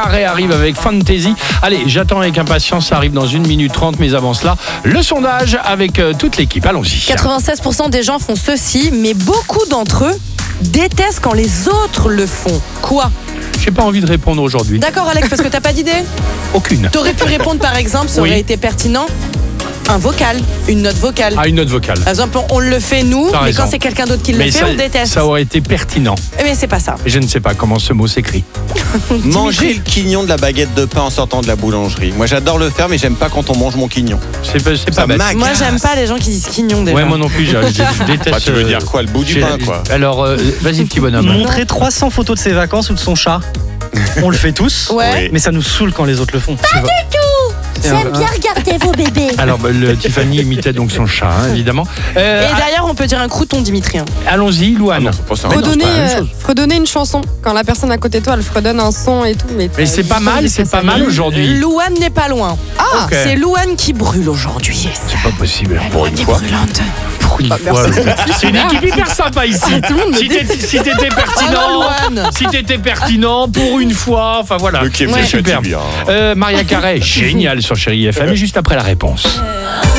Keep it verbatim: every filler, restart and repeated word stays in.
Carey arrive avec Fantasy. Allez, j'attends avec impatience, ça arrive dans une minute trente, mais avant cela, le sondage avec euh, toute l'équipe. Allons-y. quatre-vingt-seize pour cent des gens font ceci, mais beaucoup d'entre eux détestent quand les autres le font. Quoi ? J'ai pas envie de répondre aujourd'hui. D'accord Alex, parce que t'as pas d'idée ? Aucune. T'aurais pu répondre par exemple, ça aurait Oui. été pertinent, un vocal, une note vocale. Ah, une note vocale. Par exemple, on le fait nous, T'as mais raison. quand c'est quelqu'un d'autre qui le Mais fait, ça, on déteste. ça aurait été pertinent. Mais c'est pas ça. Et je ne sais pas comment ce mot s'écrit. Manger le quignon de la baguette de pain en sortant de la boulangerie. Moi, j'adore le faire, mais j'aime pas quand on mange mon quignon. C'est pas, c'est Ça pas bête. m'agace. Moi, j'aime pas les gens qui disent quignon déjà. Ouais, moi non plus, je, je- je déteste. Bah, tu veux euh, dire quoi, le bout du j'ai- pain, quoi. Alors, euh, vas-y, petit bonhomme. Montrer trois cents photos de ses vacances ou de son chat. On le fait tous, Ouais. Oui. mais ça nous saoule quand les autres le font. J'aime bien regarder vos bébés. Alors, bah, le, Tiffany imitait donc son chat, hein, évidemment. Euh, Et d'ailleurs, on peut dire un crouton, Dimitri. hein. allons-y, Louane. Ah non, pas ça. Mais non, c'est Fredonner, pas la même euh, chose. fredonner une chanson. Quand la personne à côté de toi, elle fredonne un son et tout. Mais, Mais c'est pas mal, c'est pas mal aujourd'hui. Louane n'est pas loin. Ah, Ok. c'est Louane qui brûle aujourd'hui. C'est pas possible. Pour une fois. Brûlante. Pour une fois. C'est une équipe hyper sympa ici. Si t'étais si t'étais pertinent, Ah non, Louane. si t'étais pertinent pour une fois, enfin voilà. Ok, Ouais. Super. bien. Euh, Maria Carey, génial sur Chérie F M, et juste après la réponse.